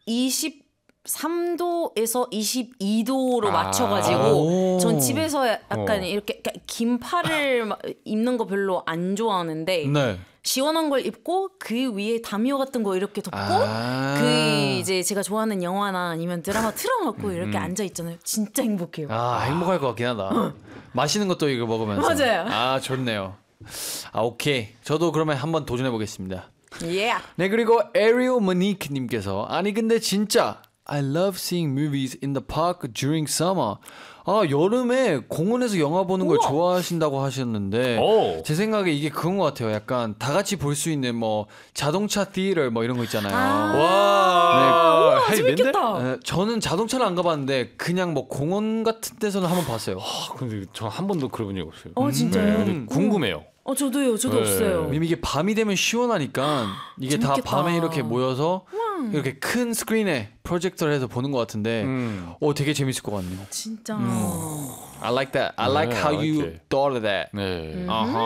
23도에서 22도로 맞춰가지고 전 집에서 약간 이렇게 긴팔을 입는 거 별로 안 좋아하는데 네. 시원한 걸 입고 그 위에 담요 같은 거 이렇게 덮고 그 이제 제가 좋아하는 영화나 아니면 드라마 틀어놓고 이렇게 앉아 있잖아요. 진짜 행복해요. 행복할 것 같긴 하다. 맛있는 것도 이거 먹으면서. 맞아요. 좋네요. 오케이. 저도 그러면 한번 도전해 보겠습니다. Yeah. 네, 그리고 에리오 머니크님께서 아니 근데 진짜 I love seeing movies in the park during summer. 여름에 공원에서 영화 보는 걸 좋아하신다고 하셨는데 제 생각에 이게 그건 것 같아요. 약간 다 같이 볼 수 있는 뭐 자동차 티에터 뭐 이런 거 있잖아요. 와, 재밌겠다. 네, 저는 자동차를 안 가봤는데 그냥 뭐 공원 같은 데서는 한번 봤어요. 근데 저 한 번도 그런 적이 없어요. 진짜요? 네, 궁금해요. 저도요. 저도 없어요. 이게 밤이 되면 시원하니까 이게 재밌겠다. 다 밤에 이렇게 모여서 이렇게 큰 스크린에 프로젝터를 해서 보는 것 같은데 되게 재밌을 것 같네요. 진짜. I like that. I like how you it. thought of that. 네.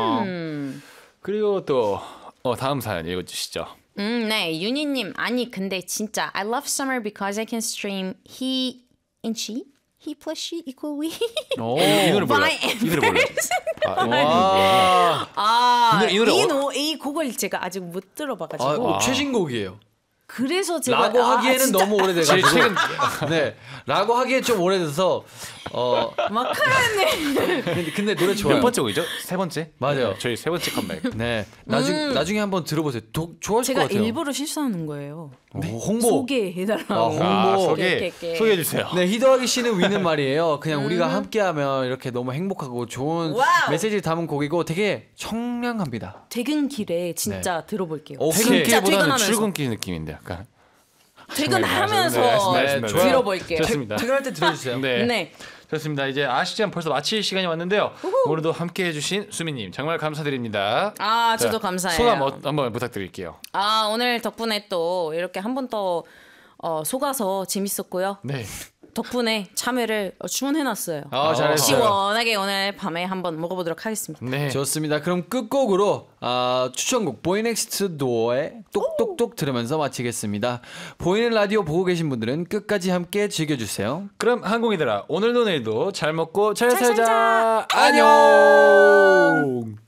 그리고 또 다음 사연 읽어주시죠. 네, 윤희님. 아니 근데 진짜 I love summer because I can stream he and she. He plus she equal we. 이 노래 몰라. 이 노래 몰라. 이 곡을 제가 아직 못 들어봐가지고. 최신곡이에요. 그래서 제가 라고 하기에는 너무 오래돼가지고. 최근 네, 라고 하기엔 좀 오래돼서. 마카라네. 근데 노래 좋아요. 몇 번째 곡이죠? 세 번째? 맞아요. 네, 저희 세 번째 컴백. 네, 나중에 한번 들어보세요. 좋아하실 것 제가 같아요. 일부러 실수하는 거예요. 홍보. 소개해달라고. 홍보. 소개해 주세요. 네, 희더하기 씨는 위는 말이에요. 그냥 우리가 함께하면 이렇게 너무 행복하고 좋은 메시지를 담은 곡이고 되게 청량합니다. 퇴근길에 진짜 들어볼게요. 퇴근길보다는 출근길 느낌인데 약간. 퇴근하면서 네, 들어볼게요. 좋습니다. 퇴근할 때 들어주세요. 네. 좋습니다. 이제 아시지만 벌써 마칠 시간이 왔는데요. 오늘도 함께해 주신 수미님 정말 감사드립니다. 저도 감사해요. 소감 한번 부탁드릴게요. 오늘 덕분에 또 이렇게 한 번 더 속아서 재밌었고요. 네. 덕분에 참외를 주문해놨어요. 잘했어요. 시원하게 오늘 밤에 한번 먹어보도록 하겠습니다. 네. 좋습니다. 그럼 끝곡으로 추천곡 보이넥스트 도어의 똑똑똑 들으면서 마치겠습니다. 보이는 라디오 보고 계신 분들은 끝까지 함께 즐겨주세요. 그럼 항공이들아 오늘도 내일도 잘 먹고 잘 살자. 살자. 안녕.